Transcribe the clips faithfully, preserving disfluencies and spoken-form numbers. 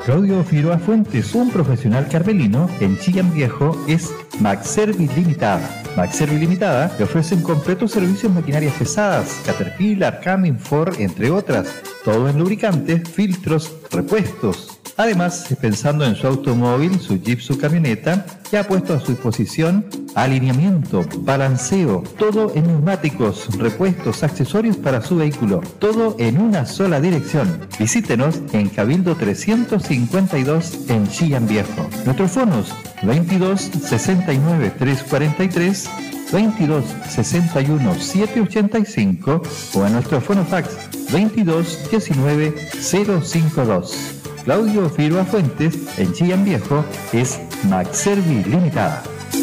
Claudio Figueroa Fuentes, un profesional carmelino en Chillán Viejo, es MacService Limitada. MacService Limitada le ofrece un completo servicio en maquinarias pesadas, Caterpillar, Cummins, Ford, entre otras, todo en lubricantes, filtros, repuestos. Además, pensando en su automóvil, su Jeep, su camioneta, ya ha puesto a su disposición alineamiento, balanceo, todo en neumáticos, repuestos, accesorios para su vehículo, todo en una sola dirección. Visítenos en Cabildo trescientos cincuenta y dos en Chillán Viejo. Nuestros fonos veintidós sesenta y nueve trescientos cuarenta y tres, veintidós sesenta y uno setecientos ochenta y cinco o a nuestro fono fax veintidós diecinueve cero cincuenta y dos. Claudio Figueroa Fuentes en Chillán Viejo es MacService Limitada.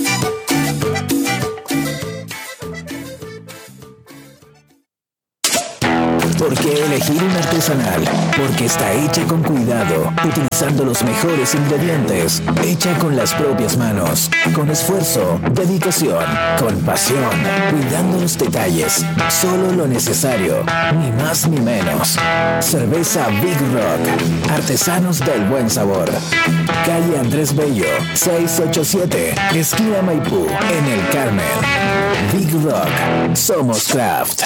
¿Por qué elegir un artesanal? Porque está hecha con cuidado, utilizando los mejores ingredientes, hecha con las propias manos, con esfuerzo, dedicación, con pasión, cuidando los detalles, solo lo necesario, ni más ni menos. Cerveza Big Rock, artesanos del buen sabor. Calle Andrés Bello, seiscientos ochenta y siete, esquina Maipú, en el Carmen. Big Rock, somos craft.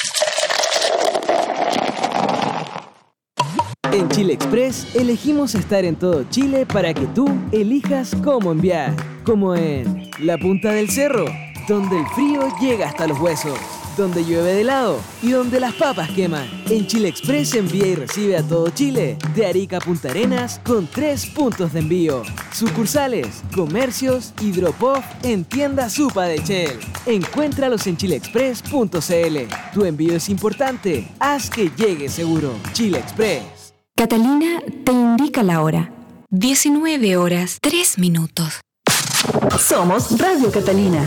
En Chile Express elegimos estar en todo Chile para que tú elijas cómo enviar. Como en La Punta del Cerro, donde el frío llega hasta los huesos, donde llueve de helado y donde las papas queman. En Chile Express envía y recibe a todo Chile, de Arica a Punta Arenas, con tres puntos de envío. Sucursales, comercios y drop-off en tienda Supa de Shell. Encuéntralos en chile express punto c l. Tu envío es importante, haz que llegue seguro. Chile Express. Catalina te indica la hora. diecinueve horas, tres minutos. Somos Radio Catalina.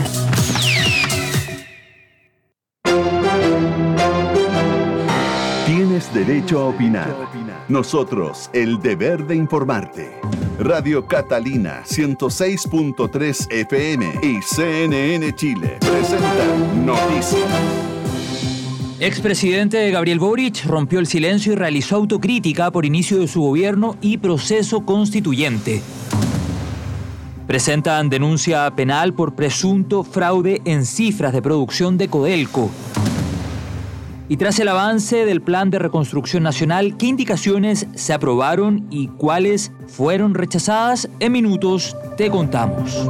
Tienes derecho a opinar. Nosotros, el deber de informarte. Radio Catalina ciento seis punto tres F M y C N N Chile presentan Noticias. Expresidente Gabriel Boric rompió el silencio y realizó autocrítica por inicio de su gobierno y proceso constituyente. Presentan denuncia penal por presunto fraude en cifras de producción de Codelco. Y tras el avance del Plan de Reconstrucción Nacional, ¿qué indicaciones se aprobaron y cuáles fueron rechazadas? En minutos te contamos.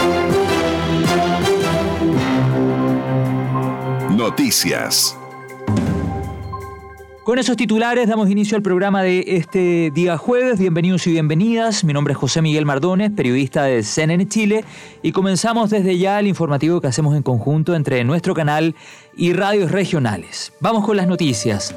Noticias. Con esos titulares damos inicio al programa de este día jueves. Bienvenidos y bienvenidas. Mi nombre es José Miguel Mardones, periodista de C N N Chile, y comenzamos desde ya el informativo que hacemos en conjunto entre nuestro canal y radios regionales. Vamos con las noticias.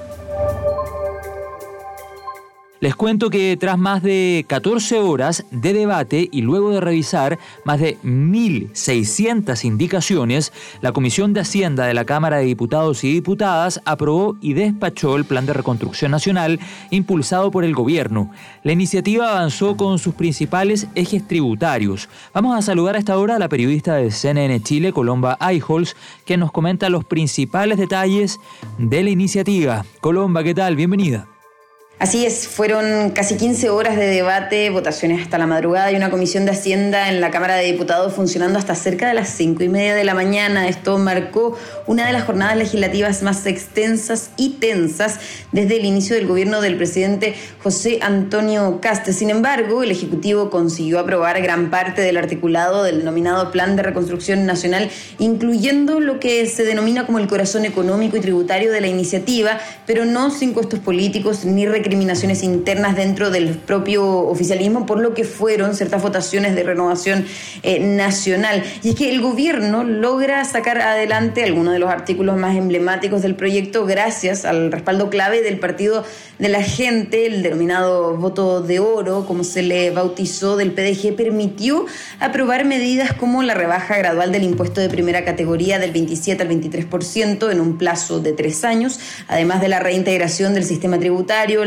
Les cuento que tras más de catorce horas de debate y luego de revisar más de mil seiscientas indicaciones, la Comisión de Hacienda de la Cámara de Diputados y Diputadas aprobó y despachó el Plan de Reconstrucción Nacional impulsado por el gobierno. La iniciativa avanzó con sus principales ejes tributarios. Vamos a saludar a esta hora a la periodista de C N N Chile, Colomba Eichholz, que nos comenta los principales detalles de la iniciativa. Colomba, ¿qué tal? Bienvenida. Así es, fueron casi quince horas de debate, votaciones hasta la madrugada y una comisión de Hacienda en la Cámara de Diputados funcionando hasta cerca de las cinco y media de la mañana. Esto marcó una de las jornadas legislativas más extensas y tensas desde el inicio del gobierno del presidente José Antonio Kast. Sin embargo, el Ejecutivo consiguió aprobar gran parte del articulado del denominado Plan de Reconstrucción Nacional, incluyendo lo que se denomina como el corazón económico y tributario de la iniciativa, pero no sin costos políticos ni recriminaciones internas dentro del propio oficialismo, por lo que fueron ciertas votaciones de renovación eh, nacional. Y es que el gobierno logra sacar adelante algunos de los artículos más emblemáticos del proyecto gracias al respaldo clave del Partido de la Gente, el denominado voto de oro, como se le bautizó, del P D G, permitió aprobar medidas como la rebaja gradual del impuesto de primera categoría del veintisiete al veintitrés por ciento en un plazo de tres años, además de la reintegración del sistema tributario, la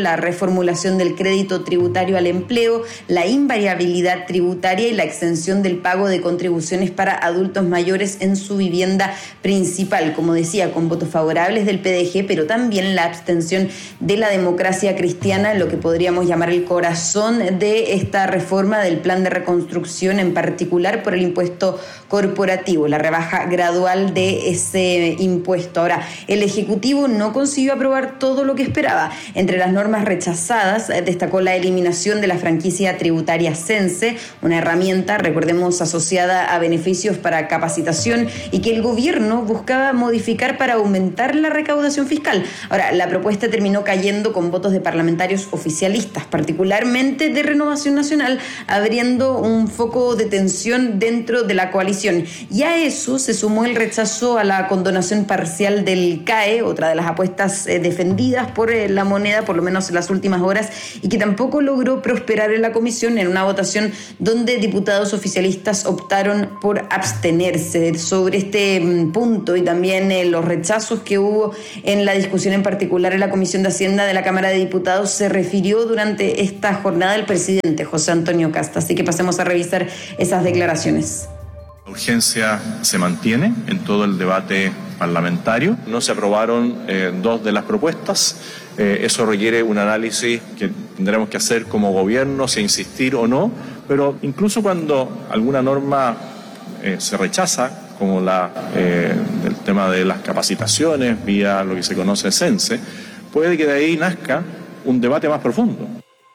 la reformulación del crédito tributario al empleo, la invariabilidad tributaria y la extensión del pago de contribuciones para adultos mayores en su vivienda principal. Como decía, con votos favorables del P D G, pero también la abstención de la Democracia Cristiana, lo que podríamos llamar el corazón de esta reforma del plan de reconstrucción, en particular por el impuesto corporativo, la rebaja gradual de ese impuesto. Ahora, el Ejecutivo no consiguió aprobar todo lo que esperaba. Entre las normas rechazadas destacó la eliminación de la franquicia tributaria Sense, una herramienta, recordemos, asociada a beneficios para capacitación y que el gobierno buscaba modificar para aumentar la recaudación fiscal. Ahora, la propuesta terminó cayendo con votos de parlamentarios oficialistas, particularmente de Renovación Nacional, abriendo un foco de tensión dentro de la coalición. Y a eso se sumó el rechazo a la condonación parcial del C A E, otra de las apuestas eh, defendidas por eh, la moneda, por lo menos en las últimas horas, y que tampoco logró prosperar en la comisión en una votación donde diputados oficialistas optaron por abstenerse. Sobre este mm, punto y también eh, los rechazos que hubo en la discusión, en particular en la Comisión de Hacienda de la Cámara de Diputados, se refirió durante esta jornada el presidente José Antonio Kast. Así que pasemos a revisar esas declaraciones. La urgencia se mantiene en todo el debate parlamentario. No se aprobaron eh, dos de las propuestas. Eh, eso requiere un análisis que tendremos que hacer como gobierno, si insistir o no. Pero incluso cuando alguna norma eh, se rechaza, como la eh, del tema de las capacitaciones vía lo que se conoce Sense, puede que de ahí nazca un debate más profundo.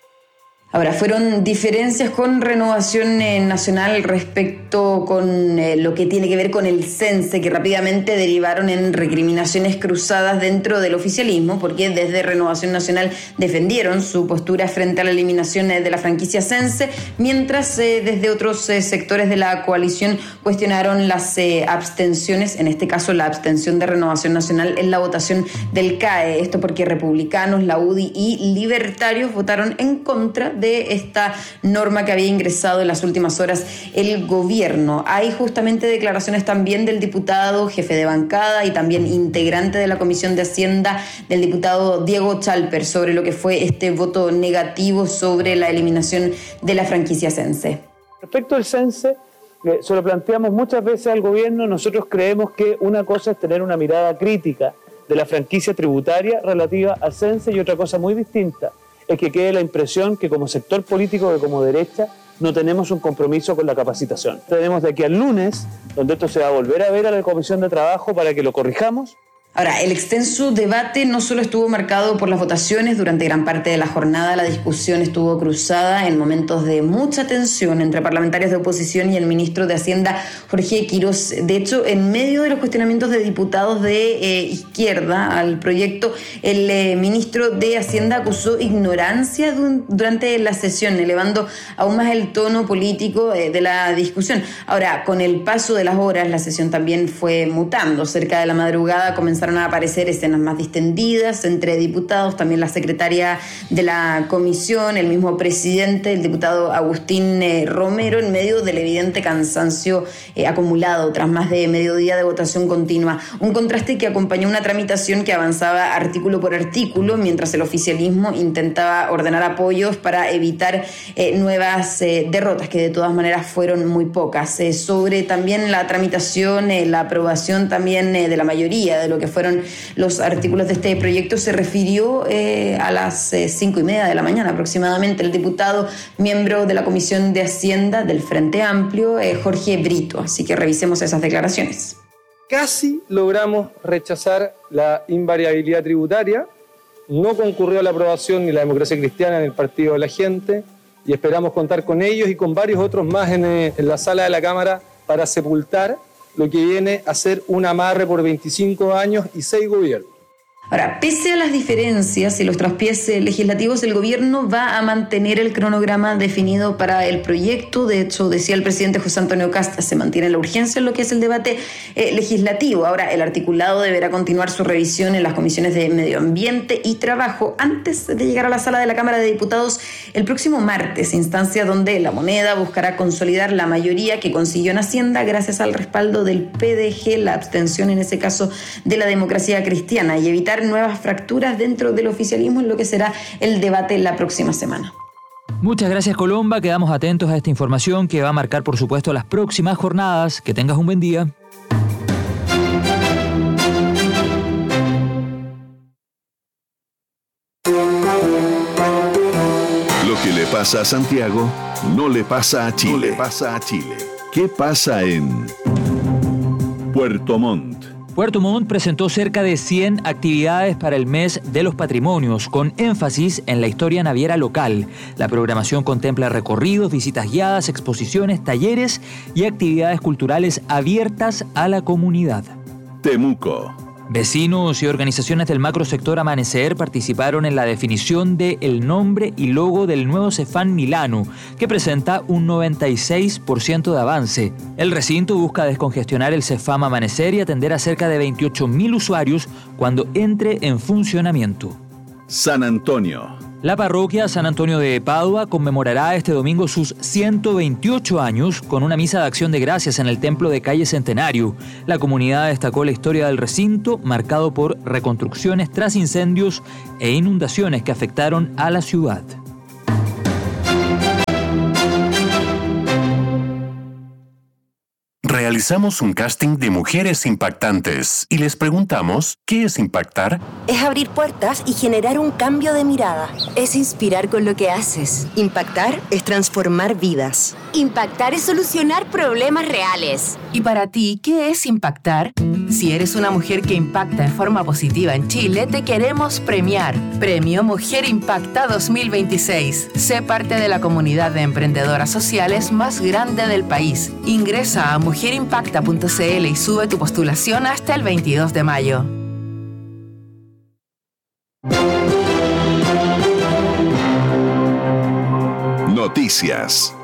Ahora, fueron diferencias con Renovación eh, Nacional respecto con eh, lo que tiene que ver con el Sense, que rápidamente derivaron en recriminaciones cruzadas dentro del oficialismo, porque desde Renovación Nacional defendieron su postura frente a la eliminación eh, de la franquicia Sense, mientras eh, desde otros eh, sectores de la coalición cuestionaron las eh, abstenciones, en este caso la abstención de Renovación Nacional en la votación del C A E. Esto porque republicanos, la U D I y libertarios votaron en contra de esta norma que había ingresado en las últimas horas el gobierno. Hay justamente declaraciones también del diputado jefe de bancada y también integrante de la Comisión de Hacienda, del diputado Diego Chalper, sobre lo que fue este voto negativo sobre la eliminación de la franquicia Sense. Respecto al Sense, eh, se lo planteamos muchas veces al gobierno. Nosotros creemos que una cosa es tener una mirada crítica de la franquicia tributaria relativa al Sense y otra cosa muy distinta es que quede la impresión que como sector político, que como derecha, no tenemos un compromiso con la capacitación. Tenemos de aquí al lunes, donde esto se va a volver a ver a la Comisión de Trabajo para que lo corrijamos. Ahora, el extenso debate no solo estuvo marcado por las votaciones. Durante gran parte de la jornada la discusión estuvo cruzada en momentos de mucha tensión entre parlamentarios de oposición y el ministro de Hacienda, Jorge Quiroz. De hecho, en medio de los cuestionamientos de diputados de eh, izquierda al proyecto, el eh, ministro de Hacienda acusó ignorancia du- durante la sesión, elevando aún más el tono político eh, de la discusión. Ahora, con el paso de las horas, la sesión también fue mutando. Cerca de la madrugada comenzaron a aparecer escenas más distendidas entre diputados, también la secretaria de la comisión, el mismo presidente, el diputado Agustín eh, Romero, en medio del evidente cansancio eh, acumulado tras más de mediodía de votación continua. Un contraste que acompañó una tramitación que avanzaba artículo por artículo, mientras el oficialismo intentaba ordenar apoyos para evitar eh, nuevas eh, derrotas, que de todas maneras fueron muy pocas. Eh, sobre también la tramitación, eh, la aprobación también eh, de la mayoría de lo que fueron los artículos de este proyecto, se refirió eh, a las eh, cinco y media de la mañana aproximadamente el diputado miembro de la Comisión de Hacienda del Frente Amplio, eh, Jorge Brito. Así que revisemos esas declaraciones. Casi logramos rechazar la invariabilidad tributaria. No concurrió a la aprobación ni la Democracia Cristiana ni el Partido de la Gente, y esperamos contar con ellos y con varios otros más en, eh, en la sala de la Cámara para sepultar lo que viene a ser un amarre por veinticinco años y seis gobiernos. Ahora, pese a las diferencias y los traspiés legislativos, el gobierno va a mantener el cronograma definido para el proyecto. De hecho, decía el presidente José Antonio Kast, se mantiene la urgencia en lo que es el debate eh, legislativo. Ahora, el articulado deberá continuar su revisión en las comisiones de Medio Ambiente y Trabajo antes de llegar a la sala de la Cámara de Diputados el próximo martes, instancia donde la moneda buscará consolidar la mayoría que consiguió en Hacienda gracias al respaldo del P D G, la abstención en ese caso de la Democracia Cristiana, y evitar generar nuevas fracturas dentro del oficialismo en lo que será el debate la próxima semana. Muchas gracias, Colomba. Quedamos atentos a esta información que va a marcar, por supuesto, las próximas jornadas. Que tengas un buen día. Lo que le pasa a Santiago no le pasa a Chile. No le pasa a Chile. ¿Qué pasa en Puerto Montt? Puerto Montt presentó cerca de cien actividades para el mes de los patrimonios, con énfasis en la historia naviera local. La programación contempla recorridos, visitas guiadas, exposiciones, talleres y actividades culturales abiertas a la comunidad. Temuco. Vecinos y organizaciones del macrosector Amanecer participaron en la definición del nombre y logo del nuevo Cefam Milano, que presenta un noventa y seis por ciento de avance. El recinto busca descongestionar el Cefam Amanecer y atender a cerca de veintiocho mil usuarios cuando entre en funcionamiento. San Antonio. La parroquia San Antonio de Padua conmemorará este domingo sus ciento veintiocho años con una misa de acción de gracias en el templo de calle Centenario. La comunidad destacó la historia del recinto, marcado por reconstrucciones tras incendios e inundaciones que afectaron a la ciudad. Realizamos un casting de mujeres impactantes y les preguntamos, ¿qué es impactar? Es abrir puertas y generar un cambio de mirada. Es inspirar con lo que haces. Impactar es transformar vidas. Impactar es solucionar problemas reales. ¿Y para ti qué es impactar? Si eres una mujer que impacta en forma positiva en Chile, te queremos premiar. Premio Mujer Impacta dos mil veintiséis. Sé parte de la comunidad de emprendedoras sociales más grande del país. Ingresa a mujer impacta punto c l y sube tu postulación hasta el veintidós de mayo. Noticias.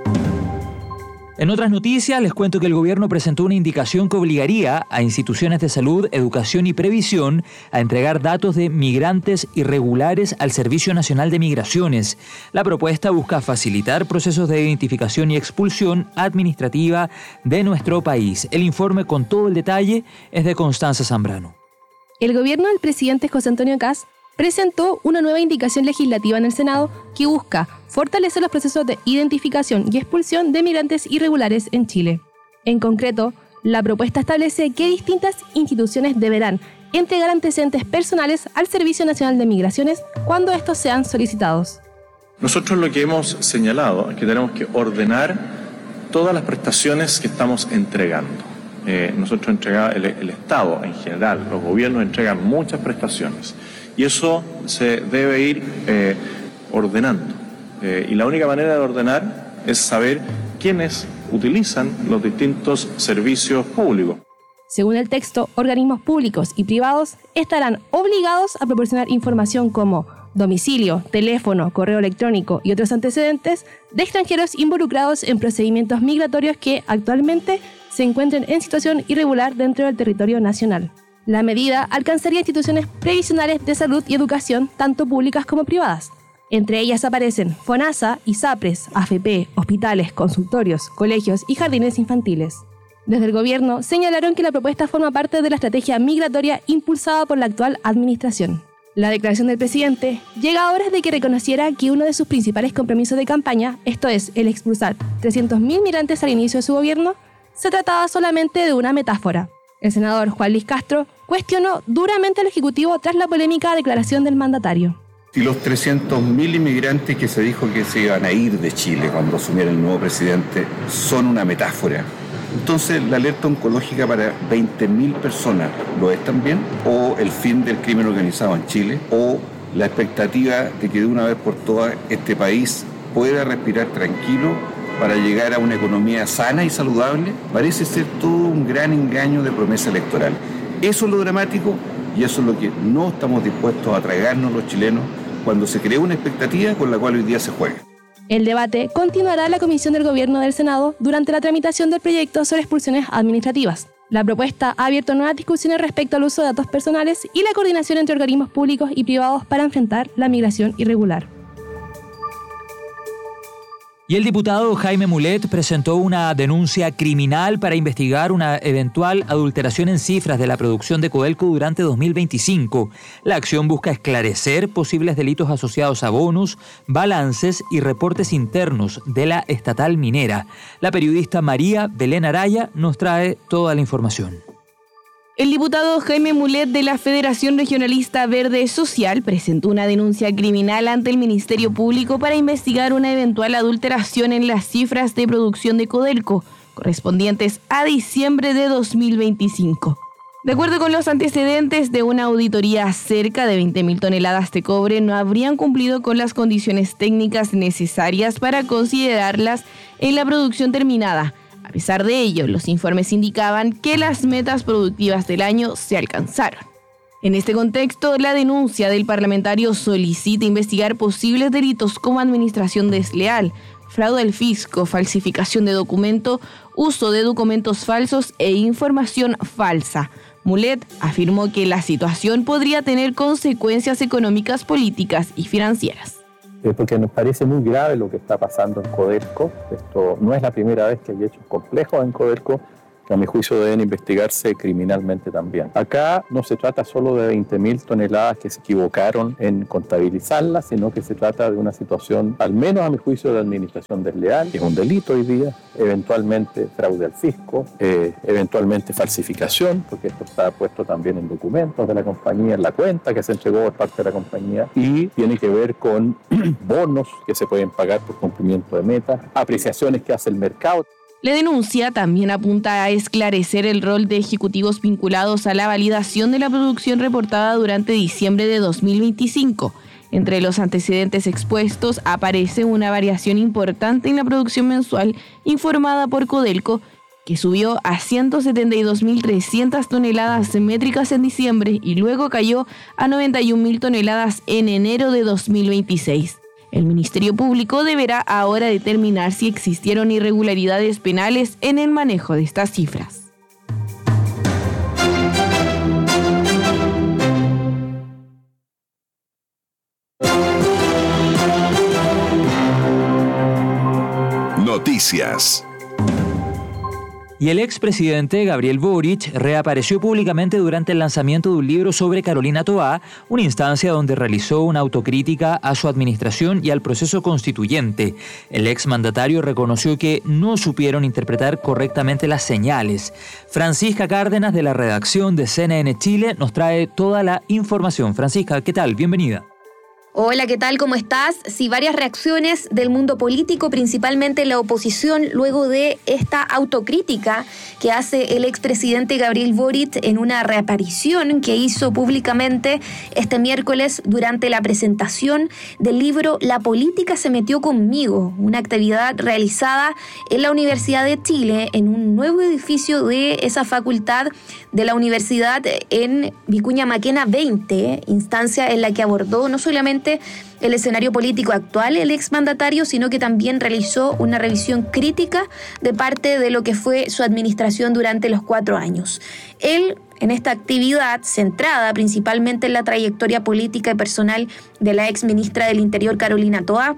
En otras noticias, les cuento que el gobierno presentó una indicación que obligaría a instituciones de salud, educación y previsión a entregar datos de migrantes irregulares al Servicio Nacional de Migraciones. La propuesta busca facilitar procesos de identificación y expulsión administrativa de nuestro país. El informe con todo el detalle es de Constanza Zambrano. El gobierno del presidente José Antonio Kast presentó una nueva indicación legislativa en el Senado que busca fortalecer los procesos de identificación y expulsión de migrantes irregulares en Chile. En concreto, la propuesta establece que distintas instituciones deberán entregar antecedentes personales al Servicio Nacional de Migraciones cuando estos sean solicitados. Nosotros lo que hemos señalado es que tenemos que ordenar todas las prestaciones que estamos entregando. Eh, nosotros entregamos, el, el Estado en general, los gobiernos entregan muchas prestaciones y eso se debe ir eh, ordenando. Eh, y la única manera de ordenar es saber quiénes utilizan los distintos servicios públicos. Según el texto, organismos públicos y privados estarán obligados a proporcionar información como domicilio, teléfono, correo electrónico y otros antecedentes de extranjeros involucrados en procedimientos migratorios que actualmente se encuentren en situación irregular dentro del territorio nacional. La medida alcanzaría instituciones previsionales de salud y educación, tanto públicas como privadas. Entre ellas aparecen FONASA, ISAPRES, A F P, hospitales, consultorios, colegios y jardines infantiles. Desde el gobierno señalaron que la propuesta forma parte de la estrategia migratoria impulsada por la actual administración. La declaración del presidente llega a horas de que reconociera que uno de sus principales compromisos de campaña, esto es, el expulsar trescientos mil migrantes al inicio de su gobierno, se trataba solamente de una metáfora. El senador Juan Luis Castro cuestionó duramente al Ejecutivo tras la polémica declaración del mandatario. Y los trescientos mil inmigrantes que se dijo que se iban a ir de Chile cuando asumiera el nuevo presidente son una metáfora. Entonces, la alerta oncológica para veinte mil personas lo es también, o el fin del crimen organizado en Chile, o la expectativa de que de una vez por todas este país pueda respirar tranquilo para llegar a una economía sana y saludable, parece ser todo un gran engaño de promesa electoral. Eso es lo dramático y eso es lo que no estamos dispuestos a tragarnos los chilenos cuando se crea una expectativa con la cual hoy día se juega. El debate continuará en la Comisión del Gobierno del Senado durante la tramitación del proyecto sobre expulsiones administrativas. La propuesta ha abierto nuevas discusiones respecto al uso de datos personales y la coordinación entre organismos públicos y privados para enfrentar la migración irregular. Y el diputado Jaime Mulet presentó una denuncia criminal para investigar una eventual adulteración en cifras de la producción de Codelco durante dos mil veinticinco. La acción busca esclarecer posibles delitos asociados a bonos, balances y reportes internos de la estatal minera. La periodista María Belén Araya nos trae toda la información. El diputado Jaime Mulet de la Federación Regionalista Verde Social presentó una denuncia criminal ante el Ministerio Público para investigar una eventual adulteración en las cifras de producción de Codelco, correspondientes a diciembre de dos mil veinticinco. De acuerdo con los antecedentes de una auditoría, cerca de veinte mil toneladas de cobre no habrían cumplido con las condiciones técnicas necesarias para considerarlas en la producción terminada. A pesar de ello, los informes indicaban que las metas productivas del año se alcanzaron. En este contexto, la denuncia del parlamentario solicita investigar posibles delitos como administración desleal, fraude al fisco, falsificación de documento, uso de documentos falsos e información falsa. Mulet afirmó que la situación podría tener consecuencias económicas, políticas y financieras. Porque nos parece muy grave lo que está pasando en Codelco. Esto no es la primera vez que hay hechos complejos en Codelco, que a mi juicio deben investigarse criminalmente también. Acá no se trata solo de veinte mil toneladas que se equivocaron en contabilizarlas, sino que se trata de una situación, al menos a mi juicio, de administración desleal, que es un delito hoy día, eventualmente fraude al fisco, eh, eventualmente falsificación, porque esto está puesto también en documentos de la compañía, en la cuenta que se entregó por parte de la compañía, y tiene que ver con bonos que se pueden pagar por cumplimiento de metas, apreciaciones que hace el mercado. La denuncia también apunta a esclarecer el rol de ejecutivos vinculados a la validación de la producción reportada durante diciembre de dos mil veinticinco. Entre los antecedentes expuestos aparece una variación importante en la producción mensual informada por Codelco, que subió a ciento setenta y dos mil trescientas toneladas métricas en diciembre y luego cayó a noventa y un mil toneladas en enero de dos mil veintiséis. El Ministerio Público deberá ahora determinar si existieron irregularidades penales en el manejo de estas cifras. Noticias. Y el expresidente Gabriel Boric reapareció públicamente durante el lanzamiento de un libro sobre Carolina Toá, una instancia donde realizó una autocrítica a su administración y al proceso constituyente. El exmandatario reconoció que no supieron interpretar correctamente las señales. Francisca Cárdenas, de la redacción de C N N Chile, nos trae toda la información. Francisca, ¿qué tal? Bienvenida. Hola, ¿qué tal? ¿Cómo estás? Sí, varias reacciones del mundo político, principalmente la oposición, luego de esta autocrítica que hace el expresidente Gabriel Boric en una reaparición que hizo públicamente este miércoles durante la presentación del libro La política se metió conmigo, una actividad realizada en la Universidad de Chile, en un nuevo edificio de esa facultad de la universidad en Vicuña Maquena veinte, instancia en la que abordó no solamente el escenario político actual, el exmandatario, sino que también realizó una revisión crítica de parte de lo que fue su administración durante los cuatro años. Él, en esta actividad, centrada principalmente en la trayectoria política y personal de la exministra del Interior, Carolina Toá,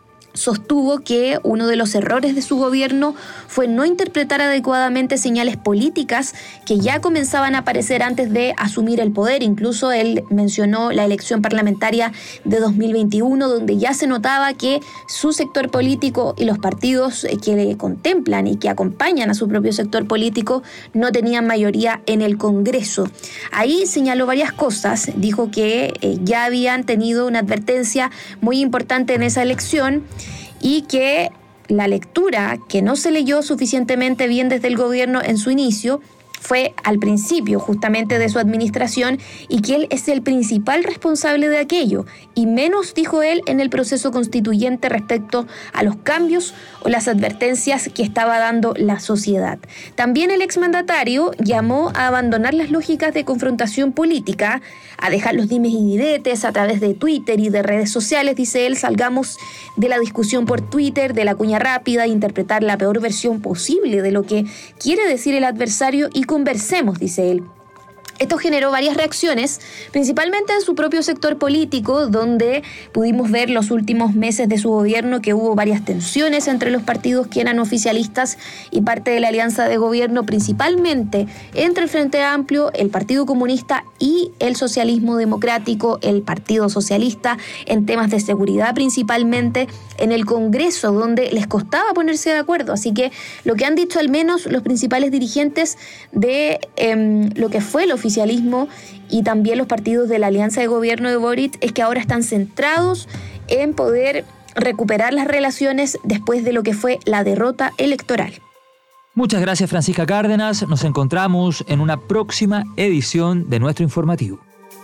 sostuvo que uno de los errores de su gobierno fue no interpretar adecuadamente señales políticas que ya comenzaban a aparecer antes de asumir el poder. Incluso él mencionó la elección parlamentaria de dos mil veintiuno, donde ya se notaba que su sector político y los partidos que le contemplan y que acompañan a su propio sector político no tenían mayoría en el Congreso. Ahí señaló varias cosas, dijo que eh, ya habían tenido una advertencia muy importante en esa elección, y que la lectura que no se leyó suficientemente bien desde el gobierno en su inicio fue al principio justamente de su administración y que él es el principal responsable de aquello, y menos, dijo él, en el proceso constituyente respecto a los cambios o las advertencias que estaba dando la sociedad. También el exmandatario llamó a abandonar las lógicas de confrontación política, a dejar los dimes y diretes a través de Twitter y de redes sociales, dice él. Salgamos de la discusión por Twitter, de la cuña rápida, interpretar la peor versión posible de lo que quiere decir el adversario y conversemos, dice él. Esto generó varias reacciones, principalmente en su propio sector político, donde pudimos ver los últimos meses de su gobierno que hubo varias tensiones entre los partidos que eran oficialistas y parte de la alianza de gobierno, principalmente entre el Frente Amplio, el Partido Comunista y el Socialismo Democrático, el Partido Socialista, en temas de seguridad principalmente, en el Congreso, donde les costaba ponerse de acuerdo. Así que lo que han dicho al menos los principales dirigentes de eh, lo que fue el oficialismo y también los partidos de la alianza de gobierno de Boric es que ahora están centrados en poder recuperar las relaciones después de lo que fue la derrota electoral. Muchas gracias, Francisca Cárdenas. Nos encontramos en una próxima edición de nuestro informativo.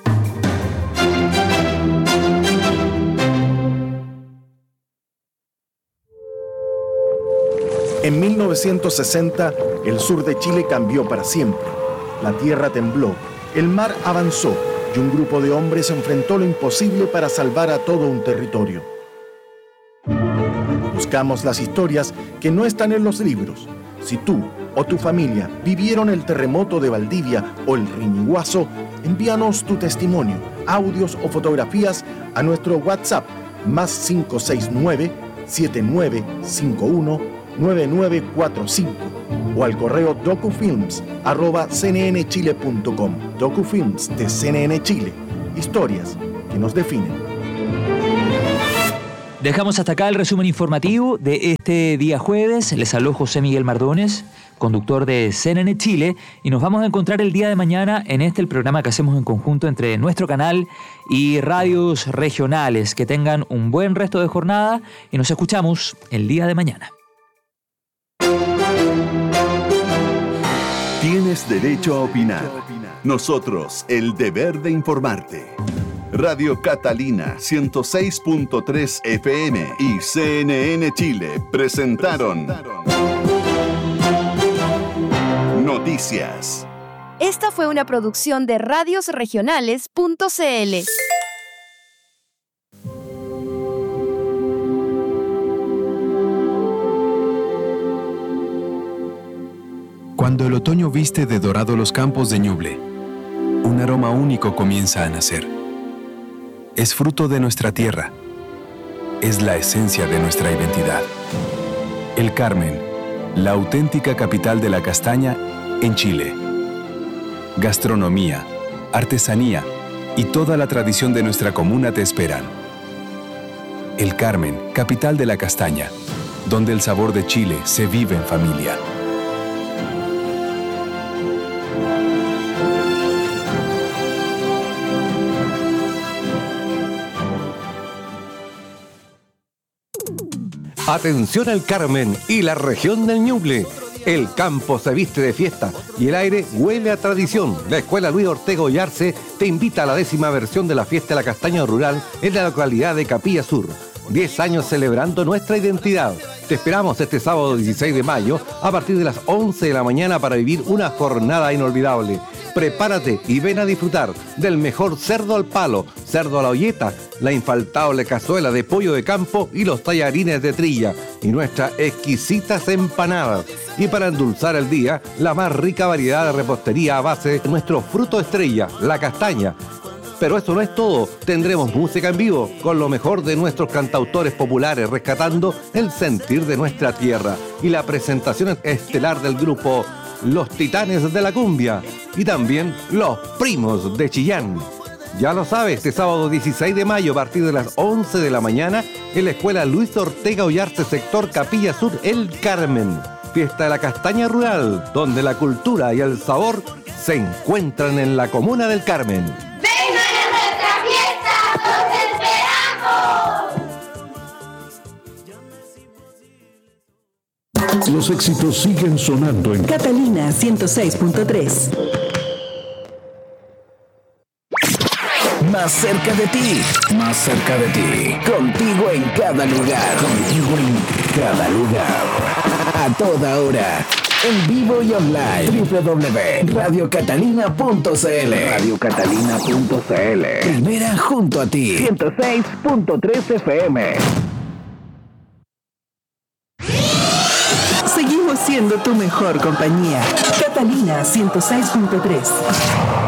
En mil novecientos sesenta, el sur de Chile cambió para siempre. La tierra tembló, el mar avanzó y un grupo de hombres enfrentó lo imposible para salvar a todo un territorio. Buscamos las historias que no están en los libros. Si tú o tu familia vivieron el terremoto de Valdivia o el Riñiguazo, envíanos tu testimonio, audios o fotografías a nuestro WhatsApp más cinco seis nueve, siete nueve cinco uno, nueve nueve cuatro cinco o al correo docufilms arroba c n n chile punto com. Docufilms de C N N Chile. Historias que nos definen. Dejamos hasta acá el resumen informativo de este día jueves. Les habló José Miguel Mardones, conductor de C N N Chile, y nos vamos a encontrar el día de mañana en este el programa que hacemos en conjunto entre nuestro canal y radios regionales. Que tengan un buen resto de jornada y nos escuchamos el día de mañana. Tienes derecho a opinar. Nosotros, el deber de informarte. Radio Catalina ciento seis punto tres F M y C N N Chile presentaron Noticias. Esta fue una producción de radios regionales punto c l. Cuando el otoño viste de dorado los campos de Ñuble, un aroma único comienza a nacer. Es fruto de nuestra tierra. Es la esencia de nuestra identidad. El Carmen, la auténtica capital de la castaña en Chile. Gastronomía, artesanía y toda la tradición de nuestra comuna te esperan. El Carmen, capital de la castaña, donde el sabor de Chile se vive en familia. Atención al Carmen y la región del Ñuble. El campo se viste de fiesta y el aire huele a tradición. La Escuela Luis Ortega Ollarse te invita a la décima versión de la Fiesta de la Castaña Rural en la localidad de Capilla Sur. Diez años celebrando nuestra identidad. Te esperamos este sábado dieciséis de mayo a partir de las once de la mañana para vivir una jornada inolvidable. Prepárate y ven a disfrutar del mejor cerdo al palo, cerdo a la olleta, la infaltable cazuela de pollo de campo y los tallarines de trilla y nuestras exquisitas empanadas. Y para endulzar el día, la más rica variedad de repostería a base de nuestro fruto estrella, la castaña. Pero eso no es todo, tendremos música en vivo con lo mejor de nuestros cantautores populares rescatando el sentir de nuestra tierra y la presentación estelar del grupo Los Titanes de la Cumbia y también Los Primos de Chillán. Ya lo sabes, este sábado dieciséis de mayo a partir de las once de la mañana en la Escuela Luis Ortega Ollarse, sector Capilla Sur, El Carmen. Fiesta de la Castaña Rural, donde la cultura y el sabor se encuentran en la comuna del Carmen. ¡Vengan a nuestra fiesta! ¡Los esperamos! Los éxitos siguen sonando en Catalina ciento seis punto tres. Más cerca de ti, más cerca de ti, contigo en cada lugar, contigo en cada lugar, a toda hora, en vivo y online, doble u doble u doble u punto radio catalina punto c l, radio catalina punto c l, primera junto a ti, ciento seis punto tres F M. Seguimos siendo tu mejor compañía. Catalina ciento seis punto tres.